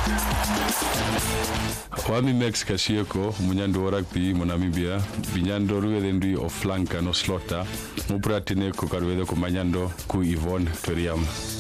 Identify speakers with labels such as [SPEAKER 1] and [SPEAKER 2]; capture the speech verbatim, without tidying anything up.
[SPEAKER 1] Wami Max Kasieko, munyando wa rugby mu Namibia, binyando ruwele ndui o flanka no slota, mupratine ko karwele ko manyando ku Yvonne Toriam.